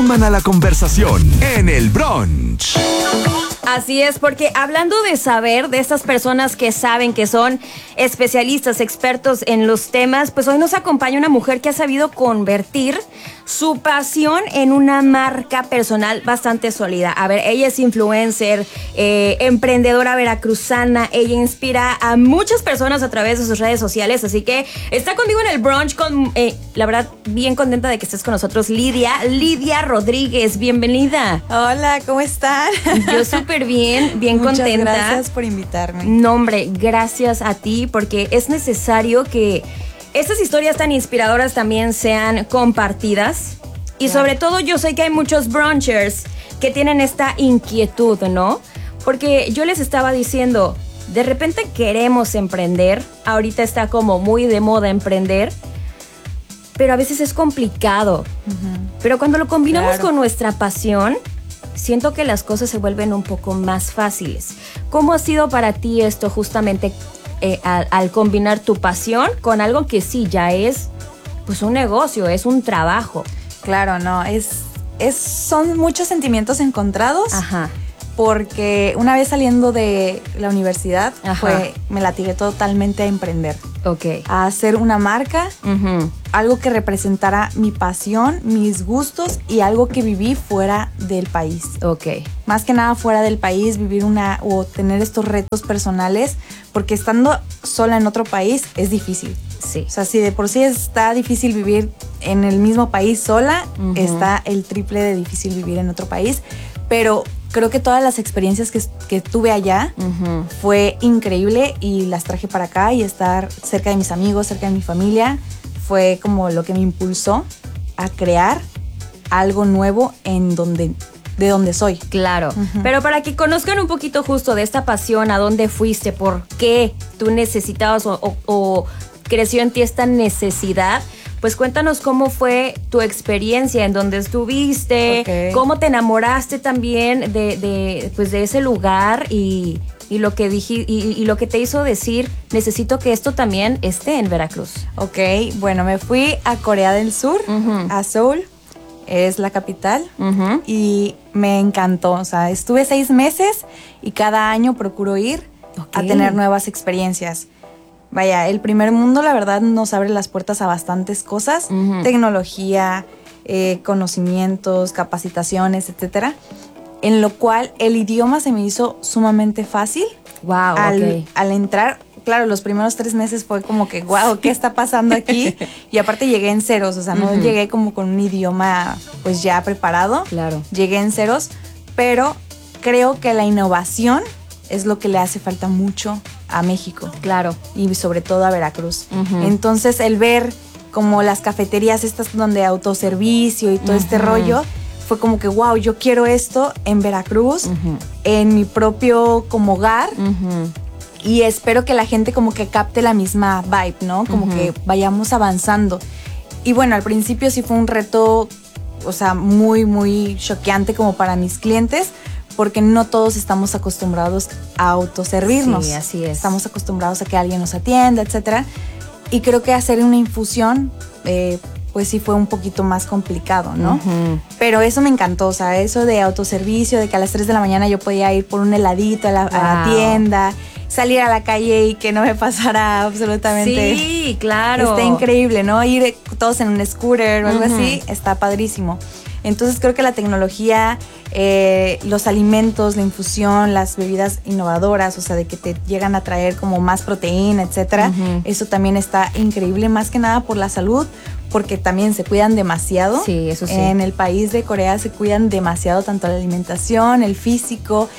suman a la conversación en el brunch. Así es, porque hablando de saber, de estas personas que saben, que son especialistas, expertos en los temas, pues hoy nos acompaña una mujer que ha sabido convertir su pasión en una marca personal bastante sólida. A ver, ella es influencer, emprendedora veracruzana, ella inspira a muchas personas a través de sus redes sociales, así que está conmigo en el brunch con, la verdad, bien contenta de que estés con nosotros, Lidia Rodríguez, bienvenida. Hola, ¿cómo están? Yo súper bien Muchas contenta. Gracias por invitarme. No, hombre, gracias a ti, porque es necesario que estas historias tan inspiradoras también sean compartidas. Y sobre todo yo sé que hay muchos brunchers que tienen esta inquietud, ¿no? Porque yo les estaba diciendo, de repente queremos emprender, ahorita está como muy de moda emprender, pero a veces es complicado. Pero cuando lo combinamos con nuestra pasión, siento que las cosas se vuelven un poco más fáciles. ¿Cómo ha sido para ti esto justamente al combinar tu pasión con algo que sí ya es pues un negocio, es un trabajo? Claro, no, son muchos sentimientos encontrados. Ajá. Porque una vez saliendo de la universidad, me latigué totalmente a emprender. Ok. A hacer una marca, algo que representara mi pasión, mis gustos y algo que viví fuera del país. Ok. Más que nada fuera del país, vivir o tener estos retos personales, porque estando sola en otro país es difícil. Sí. O sea, si de por sí está difícil vivir en el mismo país sola, está el triple de difícil vivir en otro país. Pero creo que todas las experiencias que tuve allá fue increíble y las traje para acá, y estar cerca de mis amigos, cerca de mi familia, fue como lo que me impulsó a crear algo nuevo de donde soy. Claro, pero para que conozcan un poquito justo de esta pasión, a dónde fuiste, por qué tú necesitabas o creció en ti esta necesidad, pues cuéntanos cómo fue tu experiencia, en dónde estuviste, cómo te enamoraste también de ese lugar y lo que y lo que te hizo decir, necesito que esto también esté en Veracruz. Ok, bueno, me fui a Corea del Sur, a Seúl, es la capital, y me encantó. O sea, estuve 6 meses y cada año procuro ir a tener nuevas experiencias. Vaya, el primer mundo, la verdad, nos abre las puertas a bastantes cosas, tecnología, conocimientos, capacitaciones, etcétera, en lo cual el idioma se me hizo sumamente fácil. Wow, al entrar. Claro, los primeros 3 meses fue como que, wow, ¿qué está pasando aquí? Y aparte llegué en ceros, o sea, no llegué como con un idioma pues ya preparado. Claro. Llegué en ceros, pero creo que la innovación es lo que le hace falta mucho a México. Claro. Y sobre todo a Veracruz. Entonces, el ver como las cafeterías estas donde autoservicio y todo este rollo, fue como que, wow, yo quiero esto en Veracruz, en mi propio como hogar, y espero que la gente como que capte la misma vibe, ¿no? Como que vayamos avanzando. Y bueno, al principio sí fue un reto, o sea, muy, muy choqueante como para mis clientes, porque no todos estamos acostumbrados a autoservirnos. Sí, así es. Estamos acostumbrados a que alguien nos atienda, etcétera. Y creo que hacer una infusión, pues sí fue un poquito más complicado, ¿no? Pero eso me encantó, o sea, eso de autoservicio, de que a las 3 de la mañana yo podía ir por un heladito a la tienda, salir a la calle y que no me pasara absolutamente. Sí, claro. Está increíble, ¿no? Ir todos en un scooter o algo así, está padrísimo. Entonces creo que la tecnología, los alimentos, la infusión, las bebidas innovadoras, o sea, de que te llegan a traer como más proteína, etcétera, eso también está increíble, más que nada por la salud, porque también se cuidan demasiado. Sí, eso sí. En el país de Corea se cuidan demasiado, tanto la alimentación, el físico,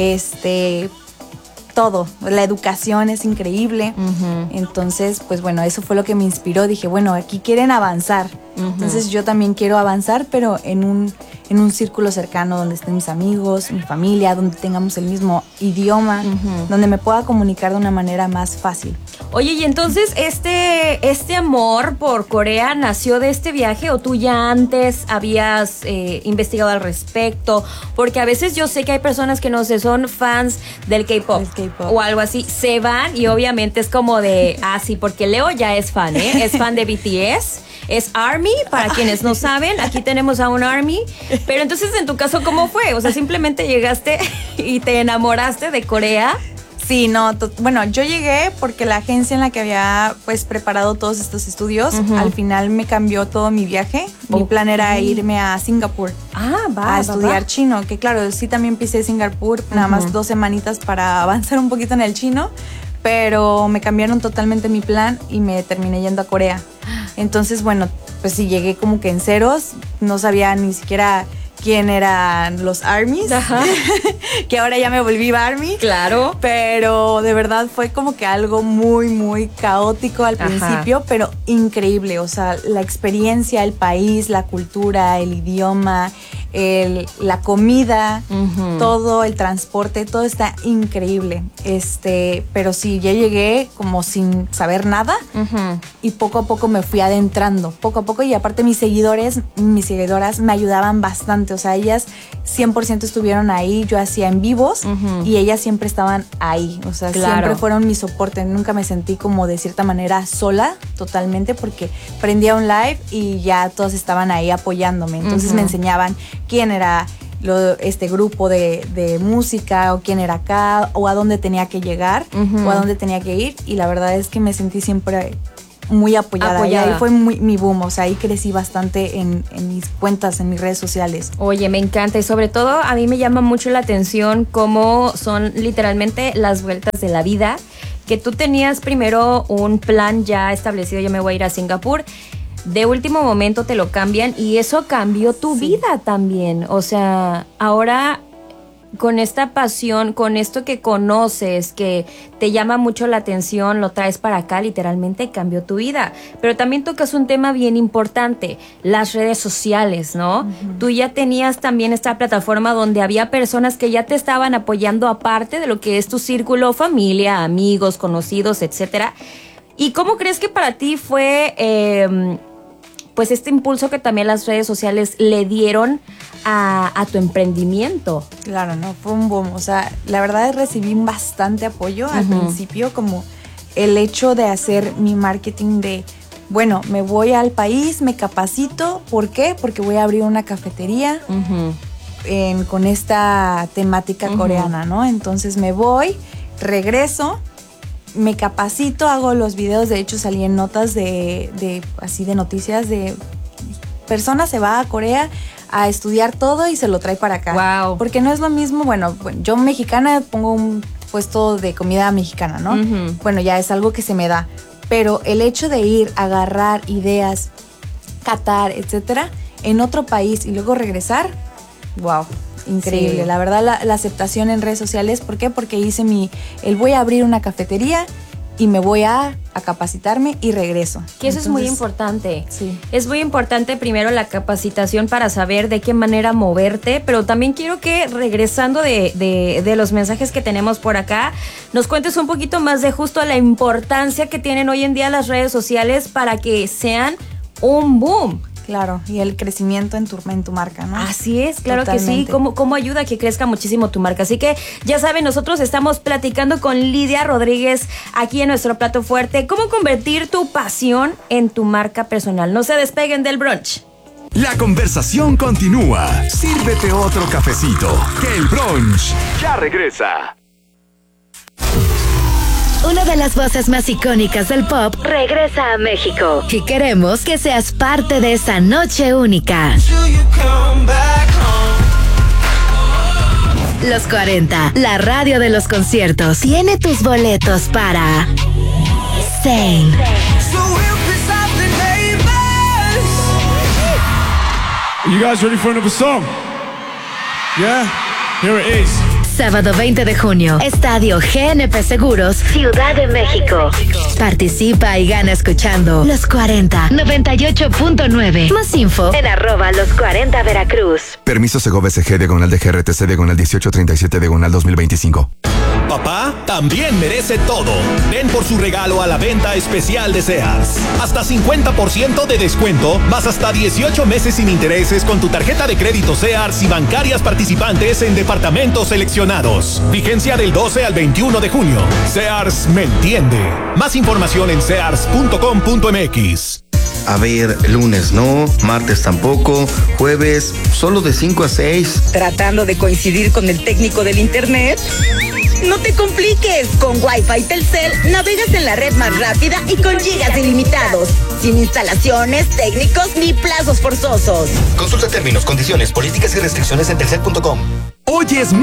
todo. La educación es increíble. Entonces, pues bueno, eso fue lo que me inspiró. Dije, bueno, aquí quieren avanzar. Entonces yo también quiero avanzar, pero en un círculo cercano donde estén mis amigos, mi familia, donde tengamos el mismo idioma, donde me pueda comunicar de una manera más fácil. Oye, y entonces este amor por Corea nació de este viaje, o tú ya antes habías investigado al respecto, porque a veces yo sé que hay personas que no sé, son fans del K-pop o algo así, se van y obviamente es como de, sí, porque Leo ya es fan, es fan de BTS. Es ARMY, para quienes no saben, aquí tenemos a un ARMY, pero entonces en tu caso, ¿cómo fue? O sea, simplemente llegaste y te enamoraste de Corea. Sí, no, bueno, yo llegué porque la agencia en la que había pues preparado todos estos estudios, al final me cambió todo mi viaje. Mi plan era irme a Singapur a estudiar chino, que claro, sí también pisé Singapur, nada más 2 semanitas para avanzar un poquito en el chino, pero me cambiaron totalmente mi plan y me terminé yendo a Corea. Entonces, bueno, pues sí, llegué como que en ceros, no sabía ni siquiera quién eran los ARMYs, que ahora ya me volví ARMY. Claro. Pero de verdad fue como que algo muy, muy caótico al principio, pero increíble. O sea, la experiencia, el país, la cultura, el idioma, la comida, todo, el transporte, todo está increíble. Pero sí, ya llegué como sin saber nada y poco a poco me fui adentrando, poco a poco, y aparte mis seguidoras me ayudaban bastante. O sea, ellas 100% estuvieron ahí, yo hacía en vivos y ellas siempre estaban ahí. O sea, siempre fueron mi soporte. Nunca me sentí como de cierta manera sola totalmente, porque prendía un live y ya todos estaban ahí apoyándome. Entonces me enseñaban quién era este grupo de música, o quién era acá, o a dónde tenía que llegar, o a dónde tenía que ir. Y la verdad es que me sentí siempre muy apoyada. Y ahí fue mi boom. O sea, ahí crecí bastante en mis cuentas, en mis redes sociales. Oye, me encanta. Y sobre todo a mí me llama mucho la atención cómo son literalmente las vueltas de la vida, que tú tenías primero un plan ya establecido, yo me voy a ir a Singapur. De último momento te lo cambian y eso cambió tu vida también. O sea, ahora con esta pasión, con esto que conoces, que te llama mucho la atención, lo traes para acá, literalmente cambió tu vida. Pero también tocas un tema bien importante, las redes sociales, ¿no? Tú ya tenías también esta plataforma donde había personas que ya te estaban apoyando, aparte de lo que es tu círculo, familia, amigos, conocidos, etcétera. ¿Y cómo crees que para ti fue pues este impulso que también las redes sociales le dieron a tu emprendimiento? Claro, no, fue un boom. O sea, la verdad recibí bastante apoyo al principio, como el hecho de hacer mi marketing de, bueno, me voy al país, me capacito. ¿Por qué? Porque voy a abrir una cafetería con esta temática coreana, ¿no? Entonces me voy, regreso, me capacito, hago los videos. De hecho salí en notas de noticias de persona se va a Corea a estudiar todo y se lo trae para acá. Wow. Porque no es lo mismo, bueno, yo mexicana pongo un puesto de comida mexicana, ¿no? Bueno, ya es algo que se me da. Pero el hecho de ir, agarrar ideas, catar, etcétera, en otro país y luego regresar, wow. Increíble, la verdad la aceptación en redes sociales. ¿Por qué? Porque hice voy a abrir una cafetería y me voy a capacitarme y regreso. Que eso es muy importante. Sí. Es muy importante primero la capacitación para saber de qué manera moverte, pero también quiero que, regresando de los mensajes que tenemos por acá, nos cuentes un poquito más de justo la importancia que tienen hoy en día las redes sociales para que sean un boom. Claro, y el crecimiento en tu marca, ¿no? Así es, claro. Totalmente. Que sí, cómo ayuda a que crezca muchísimo tu marca. Así que ya saben, nosotros estamos platicando con Lidia Rodríguez aquí en nuestro plato fuerte. ¿Cómo convertir tu pasión en tu marca personal? No se despeguen del brunch. La conversación continúa. Sírvete otro cafecito, que el brunch ya regresa. Una de las voces más icónicas del pop regresa a México y queremos que seas parte de esa noche única. Los 40, la radio de los conciertos, tiene tus boletos para Zayn. You guys ready for another song? Yeah? Here it is. Sábado 20 de junio, Estadio GNP Seguros, Ciudad de México. Participa y gana escuchando Los 40 98.9. Más info en @los40 Veracruz. Permiso Segov SG /DGRTC /1837 /2025. papá también merece todo. Ven por su regalo a la venta especial de Sears. Hasta 50% de descuento, más hasta 18 meses sin intereses con tu tarjeta de crédito Sears y bancarias participantes en departamentos seleccionados. Vigencia del 12 al 21 de junio. Sears me entiende. Más información en sears.com.mx. A ver, lunes no, martes tampoco, jueves solo de 5 a 6. ¿Tratando de coincidir con el técnico del internet? No te compliques, con Wi-Fi Telcel navegas en la red más rápida y con gigas ilimitados, sin instalaciones, técnicos ni plazos forzosos. Consulta términos, condiciones, políticas y restricciones en telcel.com. Hoy es